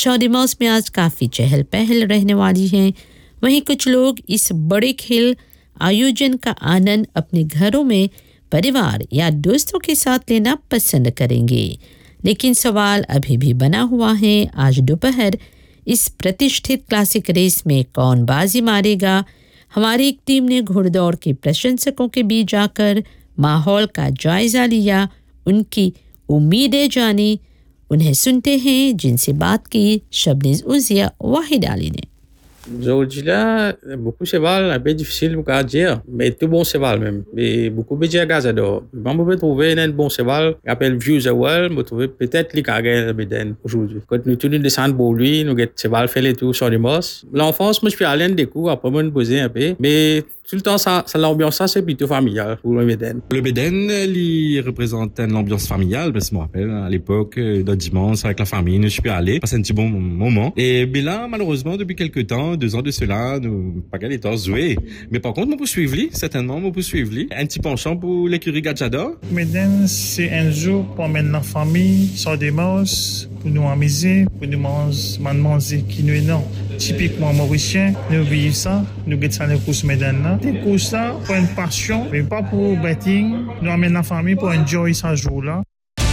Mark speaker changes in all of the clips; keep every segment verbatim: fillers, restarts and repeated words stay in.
Speaker 1: शॉडिमॉस में आज काफ़ी चहल पहल रहने वाली है। वहीं कुछ लोग इस बड़े खेल आयोजन का आनंद अपने घरों में परिवार या दोस्तों के साथ लेना पसंद करेंगे, लेकिन सवाल अभी भी बना हुआ है, आज दोपहर इस प्रतिष्ठित क्लासिक रेस में कौन बाजी मारेगा। हमारी एक टीम ने घुड़दौड़ के प्रशंसकों के बीच जाकर माहौल का जायजा लिया, उनकी उम्मीदें जानी। उन्हें सुनते हैं जिनसे बात की शबनीज उजिया वाहिद अली ने।
Speaker 2: Aujourd'hui là, beaucoup de cheval, un peu difficile pour dire, mais tout bon cheval même. Mais beaucoup de gens gazador. Quand vous pouvez trouver un bon cheval, qui appelle Vieux Zawal, vous trouvez peut-être les carrières beden aujourd'hui. Quand nous tournons descendre pour lui, nous get cheval fait les tours sur les mosses. L'enfance, moi je suis allé des coups après me poser un peu, mais tout le temps ça, ça l'ambiance ça c'est plutôt familial pour le beden.
Speaker 3: Le beden, il représente l'ambiance familiale, parce que je me rappelle à l'époque, le dimanche avec la famille, je suis allé passer un petit bon moment. Et ben là, malheureusement, depuis quelques temps, deux ans de cela, nous pas gagné temps jouer. Mais par contre, nous poursuivre certainement, nous poursuivre un petit penchant pour l'écurie Gadjador.
Speaker 4: Beden, c'est un jour pour amener la famille, sur des mosses, pour nous amuser, pour nous manger, manger qui nous est non. Typiquement mauricien, nous vivons ça, nous gagnons ça les courses Beden là. Des courses ça pour une passion, mais pas pour betting. Nous amener la famille pour enjoy ce jour là.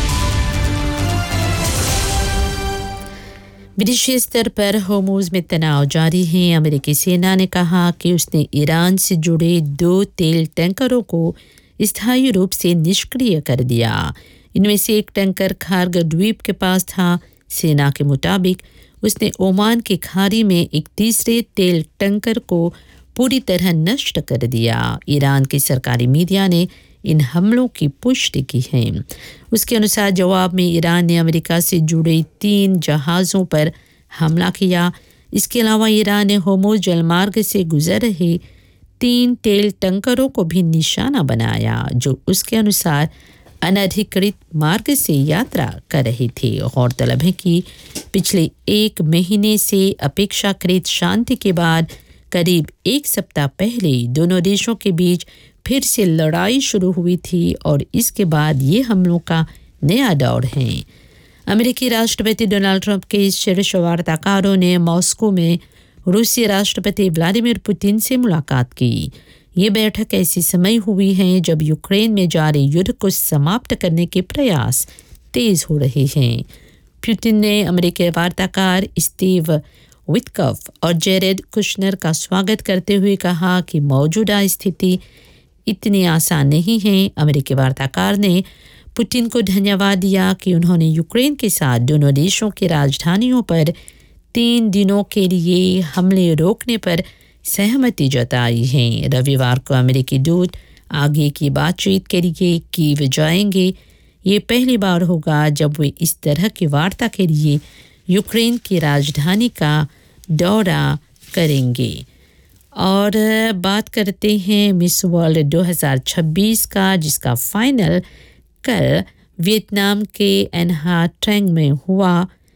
Speaker 1: विदेशी स्तर पर Hormuz में तनाव जारी है। अमेरिकी सेना ने कहा कि उसने ईरान से जुड़े दो तेल टैंकरों को स्थायी रूप से निष्क्रिय कर दिया। इनमें से एक टैंकर खार्ग द्वीप के पास था। सेना के मुताबिक उसने ओमान की खाड़ी में एक तीसरे तेल टैंकर को पूरी तरह नष्ट कर दिया। ईरान की सरकारी मीडिया ने इन हमलों की पुष्टि की है। उसके अनुसार जवाब में ईरान ने अमेरिका से जुड़े तीन जहाज़ों पर हमला किया। इसके अलावा ईरान ने होर्मुज़ जलमार्ग से गुजर रहे तीन तेल टैंकरों को भी निशाना बनाया, जो उसके अनुसार अनधिकृत मार्ग से यात्रा कर रहे थे। गौरतलब है कि पिछले एक महीने से अपेक्षाकृत शांति के बाद करीब एक सप्ताह पहले दोनों देशों के बीच फिर से लड़ाई शुरू हुई थी और इसके बाद ये हमलों का नया दौर है। अमेरिकी राष्ट्रपति डोनाल्ड ट्रंप के शीर्ष वार्ताकारों ने मॉस्को में रूसी राष्ट्रपति व्लादिमीर पुतिन से मुलाकात की। ये बैठक ऐसे समय हुई है जब यूक्रेन में जारी युद्ध को समाप्त करने के प्रयास तेज हो रहे हैं। पुतिन ने अमेरिकी वार्ताकार स्टीव विटकॉफ और जेरेड कुशनर का स्वागत करते हुए कहा कि मौजूदा स्थिति इतनी आसान नहीं है। अमेरिकी वार्ताकार ने पुतिन को धन्यवाद दिया कि उन्होंने यूक्रेन के साथ दोनों देशों की राजधानियों पर तीन दिनों के लिए हमले रोकने पर सहमति जताई है। रविवार को अमेरिकी दूत आगे की बातचीत के लिए कीव जाएंगे। ये पहली बार होगा जब वे इस तरह की वार्ता के लिए यूक्रेन की राजधानी का दौरा करेंगे। और बात करते हैं मिस वर्ल्ड दो हज़ार छब्बीस का, जिसका फाइनल कल वियतनाम के एनहा ट्रेंग में हुआ।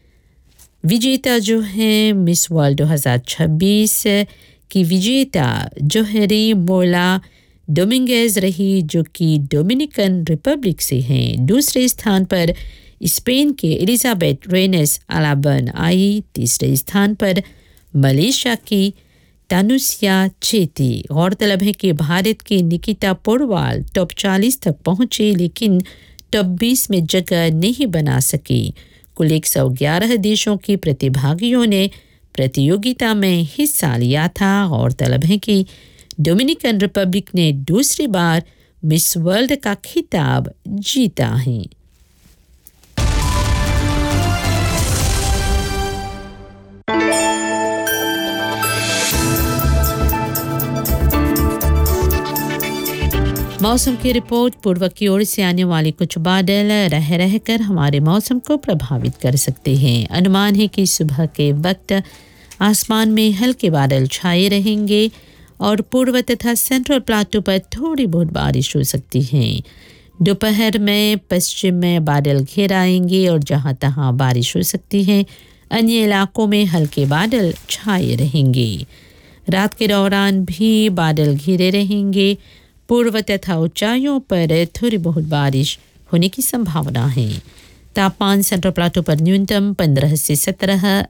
Speaker 1: विजेता जो है मिस वर्ल्ड दो हज़ार छब्बीस की विजेता जोहरी मोला डोमिंगेज रही, जो कि डोमिनिकन रिपब्लिक से हैं। दूसरे स्थान पर स्पेन के एलिजाबेथ रेनेस अलाबन आई। तीसरे स्थान पर मलेशिया की तानुसिया चेती। गौरतलब है कि भारत की निकिता पोरवाल टॉप चालीस तक पहुंचे, लेकिन टॉप बीस में जगह नहीं बना सकी। कुल एक सौ ग्यारह देशों की प्रतिभागियों ने प्रतियोगिता में हिस्सा लिया था। गौरतलब है कि डोमिनिकन रिपब्लिक ने दूसरी बार मिस वर्ल्ड का खिताब जीता है। मौसम की रिपोर्ट। पूर्व की ओर से आने वाले कुछ बादल रह रहकर हमारे मौसम को प्रभावित कर सकते हैं। अनुमान है कि सुबह के वक्त आसमान में हल्के बादल छाए रहेंगे और पूर्व तथा सेंट्रल प्लाटू पर थोड़ी बहुत बारिश हो सकती है। दोपहर में पश्चिम में बादल घेर आएंगे और जहां तहां बारिश हो सकती है। अन्य इलाकों में हल्के बादल छाए रहेंगे। रात के दौरान भी बादल घिरे रहेंगे। पूर्व तथा ऊंचाइयों पर थोड़ी बहुत बारिश होने की संभावना है। तापमान सेंट्रल प्लाटू पर न्यूनतम पंद्रह से सत्रह,